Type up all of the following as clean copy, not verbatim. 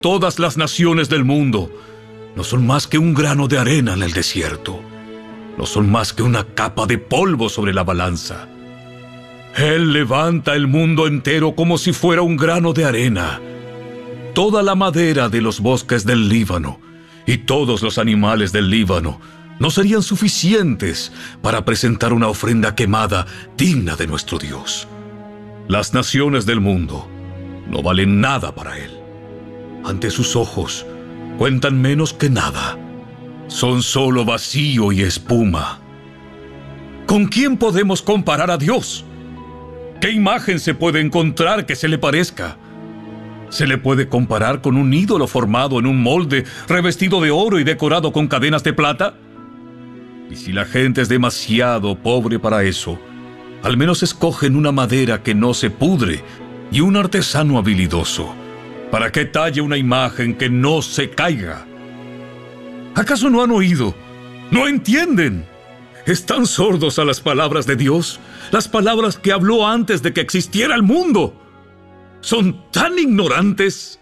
Todas las naciones del mundo no son más que un grano de arena en el desierto. No son más que una capa de polvo sobre la balanza. Él levanta el mundo entero como si fuera un grano de arena. Toda la madera de los bosques del Líbano y todos los animales del Líbano no serían suficientes para presentar una ofrenda quemada digna de nuestro Dios. Las naciones del mundo no valen nada para Él. Ante sus ojos cuentan menos que nada. Son solo vacío y espuma. ¿Con quién podemos comparar a Dios? ¿Qué imagen se puede encontrar que se le parezca? ¿Se le puede comparar con un ídolo formado en un molde, revestido de oro y decorado con cadenas de plata? Y si la gente es demasiado pobre para eso, al menos escogen una madera que no se pudre y un artesano habilidoso, para que talle una imagen que no se caiga. ¿Acaso no han oído? ¿No entienden? ¿Están sordos a las palabras de Dios? Las palabras que habló antes de que existiera el mundo. ¿Son tan ignorantes?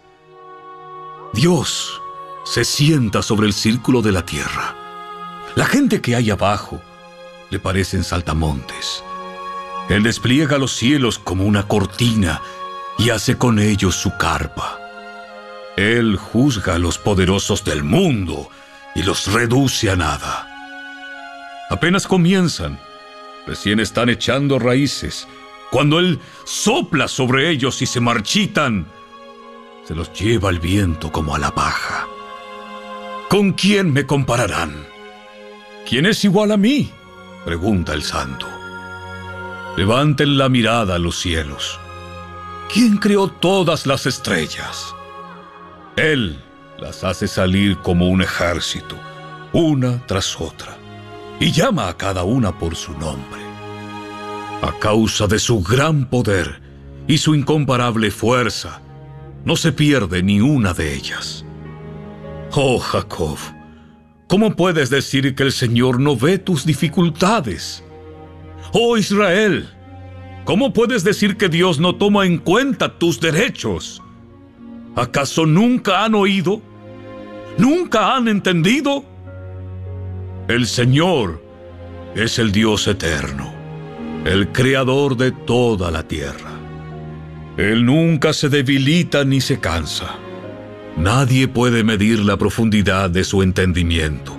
Dios se sienta sobre el círculo de la tierra. La gente que hay abajo le parecen saltamontes. Él despliega los cielos como una cortina y hace con ellos su carpa. Él juzga a los poderosos del mundo y los reduce a nada. Apenas comienzan, recién están echando raíces. Cuando Él sopla sobre ellos y se marchitan, se los lleva el viento como a la paja. ¿Con quién me compararán? ¿Quién es igual a mí?, pregunta el santo. Levanten la mirada a los cielos. ¿Quién creó todas las estrellas? Él las hace salir como un ejército, una tras otra, y llama a cada una por su nombre. A causa de su gran poder y su incomparable fuerza, no se pierde ni una de ellas. Oh, Jacob, ¿cómo puedes decir que el Señor no ve tus dificultades? Oh, Israel, ¿cómo puedes decir que Dios no toma en cuenta tus derechos? ¿Acaso nunca han oído? ¿Nunca han entendido? El Señor es el Dios eterno, el creador de toda la tierra. Él nunca se debilita ni se cansa. Nadie puede medir la profundidad de su entendimiento.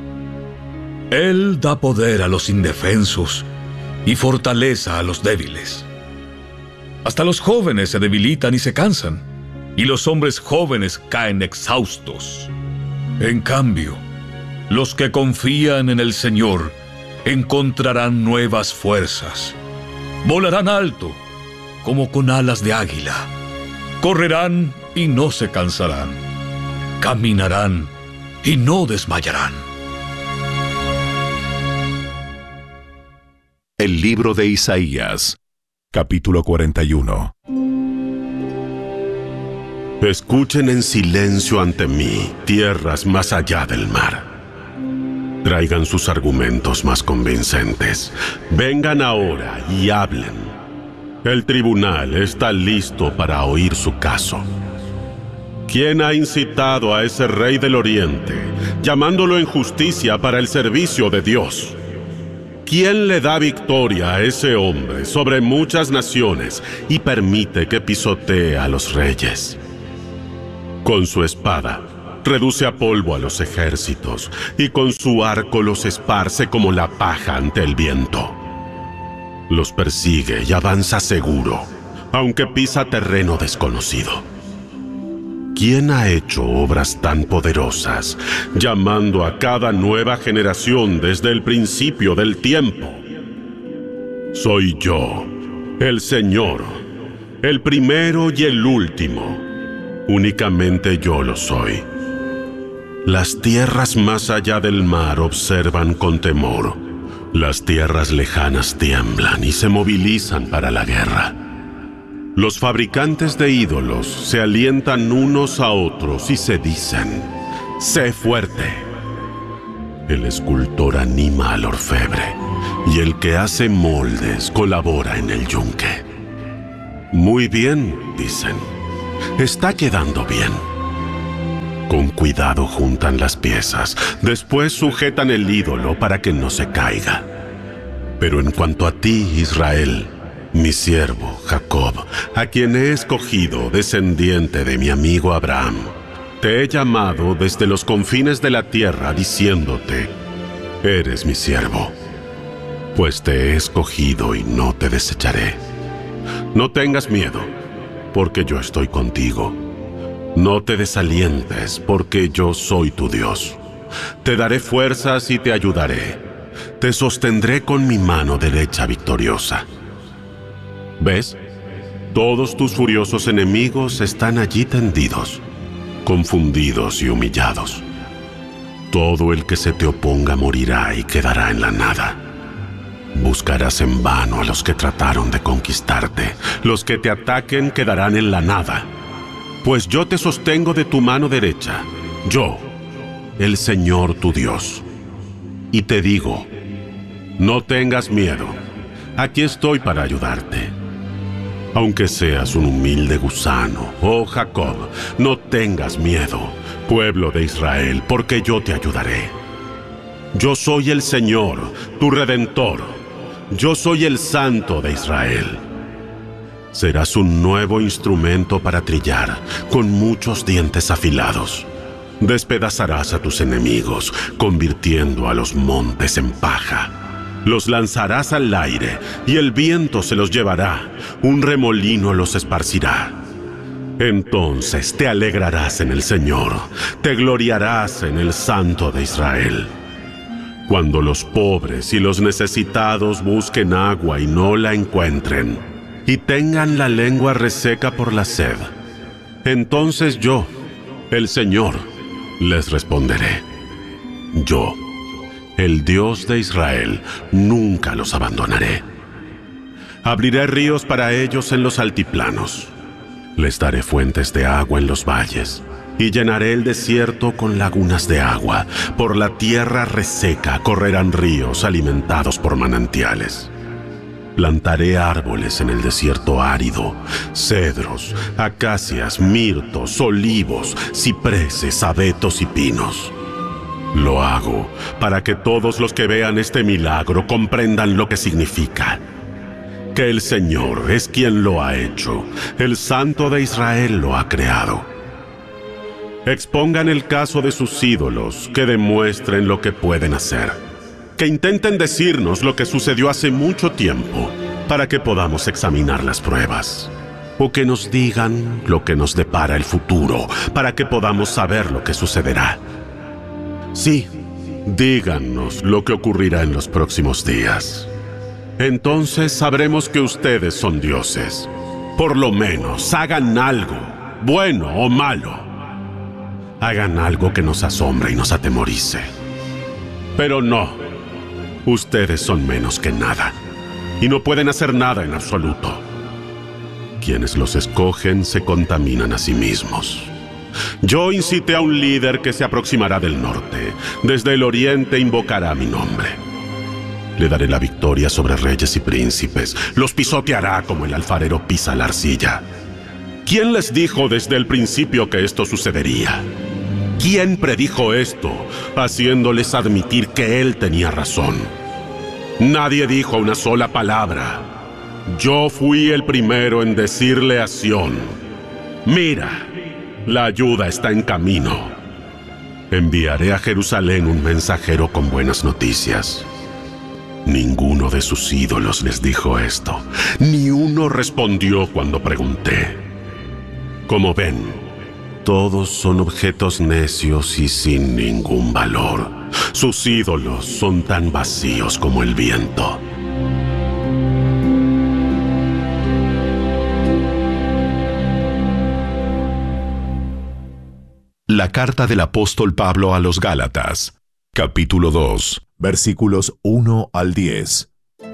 Él da poder a los indefensos y fortaleza a los débiles. Hasta los jóvenes se debilitan y se cansan, y los hombres jóvenes caen exhaustos. En cambio, los que confían en el Señor encontrarán nuevas fuerzas. Volarán alto, como con alas de águila. Correrán y no se cansarán. Caminarán y no desmayarán. El libro de Isaías, capítulo 41. Escuchen en silencio ante mí, tierras más allá del mar. Traigan sus argumentos más convincentes. Vengan ahora y hablen. El tribunal está listo para oír su caso. ¿Quién ha incitado a ese rey del oriente, llamándolo en justicia para el servicio de Dios? ¿Quién le da victoria a ese hombre sobre muchas naciones y permite que pisotee a los reyes? Con su espada reduce a polvo a los ejércitos y con su arco los esparce como la paja ante el viento. Los persigue y avanza seguro, aunque pisa terreno desconocido. ¿Quién ha hecho obras tan poderosas, llamando a cada nueva generación desde el principio del tiempo? Soy yo, el Señor, el primero y el último. Únicamente yo lo soy. Las tierras más allá del mar observan con temor. Las tierras lejanas tiemblan y se movilizan para la guerra. Los fabricantes de ídolos se alientan unos a otros y se dicen: «Sé fuerte». El escultor anima al orfebre y el que hace moldes colabora en el yunque. «Muy bien», dicen. «Está quedando bien». Con cuidado juntan las piezas, después sujetan el ídolo para que no se caiga. Pero en cuanto a ti, Israel, mi siervo Jacob, a quien he escogido descendiente de mi amigo Abraham, te he llamado desde los confines de la tierra diciéndote: eres mi siervo, pues te he escogido y no te desecharé. No tengas miedo, porque yo estoy contigo. No te desalientes, porque yo soy tu Dios. Te daré fuerzas y te ayudaré. Te sostendré con mi mano derecha victoriosa. ¿Ves? Todos tus furiosos enemigos están allí tendidos, confundidos y humillados. Todo el que se te oponga morirá y quedará en la nada. Buscarás en vano a los que trataron de conquistarte. Los que te ataquen quedarán en la nada. Pues yo te sostengo de tu mano derecha, yo, el Señor tu Dios. Y te digo, no tengas miedo, aquí estoy para ayudarte. Aunque seas un humilde gusano, oh Jacob, no tengas miedo, pueblo de Israel, porque yo te ayudaré. Yo soy el Señor, tu Redentor. Yo soy el Santo de Israel. Serás un nuevo instrumento para trillar, con muchos dientes afilados. Despedazarás a tus enemigos, convirtiendo a los montes en paja. Los lanzarás al aire, y el viento se los llevará, un remolino los esparcirá. Entonces te alegrarás en el Señor, te gloriarás en el Santo de Israel. Cuando los pobres y los necesitados busquen agua y no la encuentren, y tengan la lengua reseca por la sed, entonces yo, el Señor, les responderé. Yo, el Dios de Israel, nunca los abandonaré. Abriré ríos para ellos en los altiplanos. Les daré fuentes de agua en los valles, y llenaré el desierto con lagunas de agua. Por la tierra reseca correrán ríos alimentados por manantiales. Plantaré árboles en el desierto árido, cedros, acacias, mirtos, olivos, cipreses, abetos y pinos. Lo hago para que todos los que vean este milagro comprendan lo que significa. Que el Señor es quien lo ha hecho, el Santo de Israel lo ha creado. Expongan el caso de sus ídolos, que demuestren lo que pueden hacer. Que intenten decirnos lo que sucedió hace mucho tiempo, para que podamos examinar las pruebas. O que nos digan lo que nos depara el futuro, para que podamos saber lo que sucederá. Sí, díganos lo que ocurrirá en los próximos días. Entonces sabremos que ustedes son dioses. Por lo menos hagan algo, bueno o malo. Hagan algo que nos asombre y nos atemorice. Pero no. Ustedes son menos que nada, y no pueden hacer nada en absoluto. Quienes los escogen se contaminan a sí mismos. Yo incité a un líder que se aproximará del norte. Desde el oriente invocará mi nombre. Le daré la victoria sobre reyes y príncipes. Los pisoteará como el alfarero pisa la arcilla. ¿Quién les dijo desde el principio que esto sucedería? ¿Quién predijo esto, haciéndoles admitir que él tenía razón? Nadie dijo una sola palabra. Yo fui el primero en decirle a Sión: mira, la ayuda está en camino. Enviaré a Jerusalén un mensajero con buenas noticias. Ninguno de sus ídolos les dijo esto. Ni uno respondió cuando pregunté. Como ven, todos son objetos necios y sin ningún valor. Sus ídolos son tan vacíos como el viento. La carta del apóstol Pablo a los Gálatas, capítulo 2, versículos 1 al 10.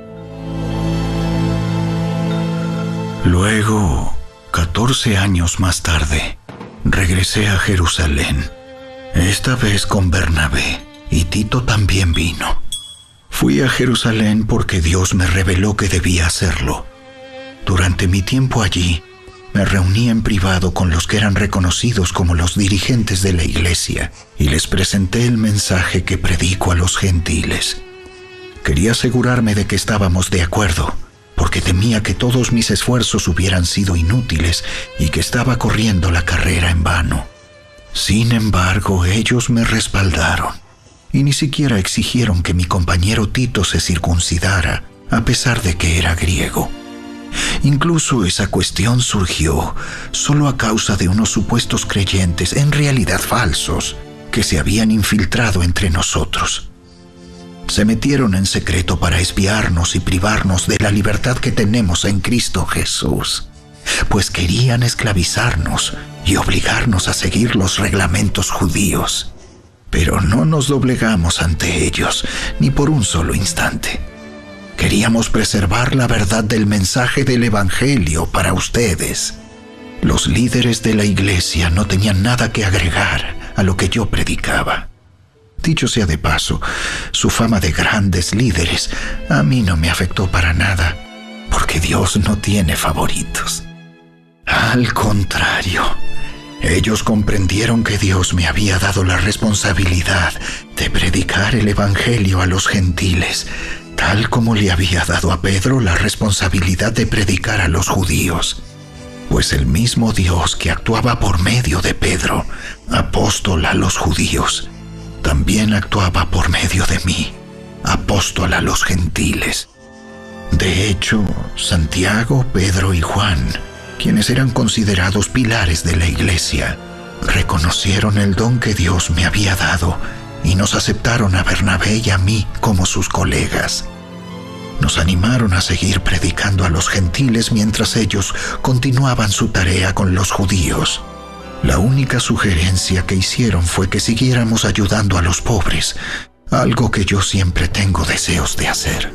Luego, 14 años más tarde, regresé a Jerusalén, esta vez con Bernabé, y Tito también vino. Fui a Jerusalén porque Dios me reveló que debía hacerlo. Durante mi tiempo allí, me reuní en privado con los que eran reconocidos como los dirigentes de la iglesia y les presenté el mensaje que predico a los gentiles. Quería asegurarme de que estábamos de acuerdo, porque temía que todos mis esfuerzos hubieran sido inútiles y que estaba corriendo la carrera en vano. Sin embargo, ellos me respaldaron y ni siquiera exigieron que mi compañero Tito se circuncidara, a pesar de que era griego. Incluso esa cuestión surgió solo a causa de unos supuestos creyentes, en realidad falsos, que se habían infiltrado entre nosotros. Se metieron en secreto para espiarnos y privarnos de la libertad que tenemos en Cristo Jesús, pues querían esclavizarnos y obligarnos a seguir los reglamentos judíos. Pero no nos doblegamos ante ellos, ni por un solo instante. Queríamos preservar la verdad del mensaje del Evangelio para ustedes. Los líderes de la iglesia no tenían nada que agregar a lo que yo predicaba. Dicho sea de paso, su fama de grandes líderes a mí no me afectó para nada, porque Dios no tiene favoritos. Al contrario, ellos comprendieron que Dios me había dado la responsabilidad de predicar el Evangelio a los gentiles, tal como le había dado a Pedro la responsabilidad de predicar a los judíos. Pues el mismo Dios que actuaba por medio de Pedro, apóstol a los judíos, también actuaba por medio de mí, apóstol a los gentiles. De hecho, Santiago, Pedro y Juan, quienes eran considerados pilares de la iglesia, reconocieron el don que Dios me había dado y nos aceptaron a Bernabé y a mí como sus colegas. Nos animaron a seguir predicando a los gentiles mientras ellos continuaban su tarea con los judíos. La única sugerencia que hicieron fue que siguiéramos ayudando a los pobres, algo que yo siempre tengo deseos de hacer.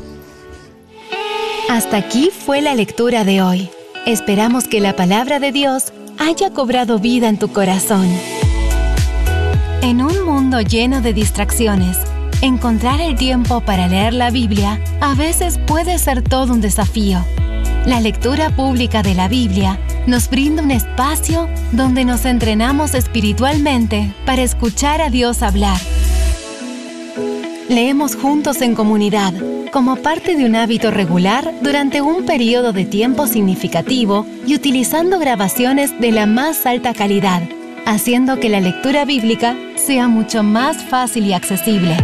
Hasta aquí fue la lectura de hoy. Esperamos que la palabra de Dios haya cobrado vida en tu corazón. En un mundo lleno de distracciones, encontrar el tiempo para leer la Biblia a veces puede ser todo un desafío. La lectura pública de la Biblia nos brinda un espacio donde nos entrenamos espiritualmente para escuchar a Dios hablar. Leemos juntos en comunidad, como parte de un hábito regular durante un periodo de tiempo significativo y utilizando grabaciones de la más alta calidad, haciendo que la lectura bíblica sea mucho más fácil y accesible.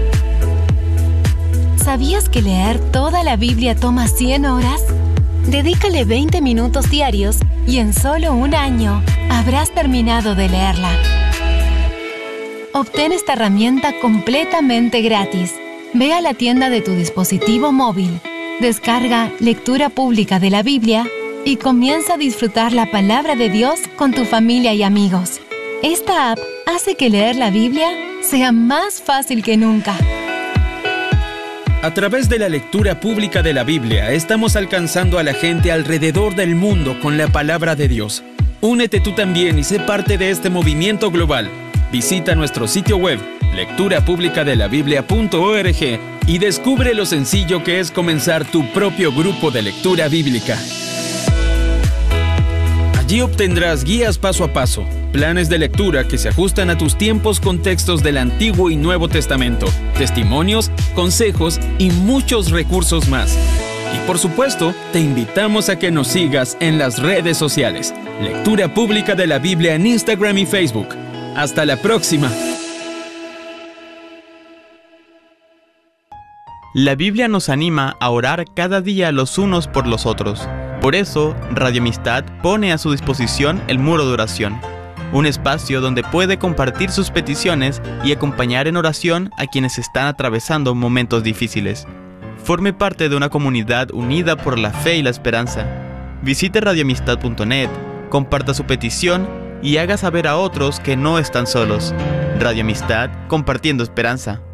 ¿Sabías que leer toda la Biblia toma 100 horas? Dedícale 20 minutos diarios y en solo un año habrás terminado de leerla. Obtén esta herramienta completamente gratis. Ve a la tienda de tu dispositivo móvil, descarga Lectura Pública de la Biblia y comienza a disfrutar la palabra de Dios con tu familia y amigos. Esta app hace que leer la Biblia sea más fácil que nunca. A través de la lectura pública de la Biblia, estamos alcanzando a la gente alrededor del mundo con la palabra de Dios. Únete tú también y sé parte de este movimiento global. Visita nuestro sitio web, lecturapublicadelabiblia.org, y descubre lo sencillo que es comenzar tu propio grupo de lectura bíblica. Allí obtendrás guías paso a paso, planes de lectura que se ajustan a tus tiempos con textos del Antiguo y Nuevo Testamento, testimonios, consejos y muchos recursos más. Y por supuesto, te invitamos a que nos sigas en las redes sociales. Lectura Pública de la Biblia en Instagram y Facebook. ¡Hasta la próxima! La Biblia nos anima a orar cada día los unos por los otros. Por eso, Radio Amistad pone a su disposición el muro de oración, un espacio donde puede compartir sus peticiones y acompañar en oración a quienes están atravesando momentos difíciles. Forme parte de una comunidad unida por la fe y la esperanza. Visite radioamistad.net, comparta su petición y haga saber a otros que no están solos. Radio Amistad, compartiendo esperanza.